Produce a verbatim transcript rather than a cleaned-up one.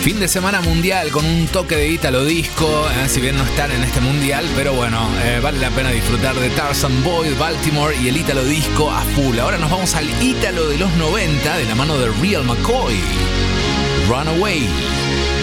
Fin de semana mundial con un toque de ítalo disco, eh, si bien no están en este mundial, pero bueno, eh, vale la pena disfrutar de Tarzan Boy, Baltimore y el ítalo disco a full. Ahora nos vamos al ítalo de los noventa de la mano de Real McCoy. Runaway.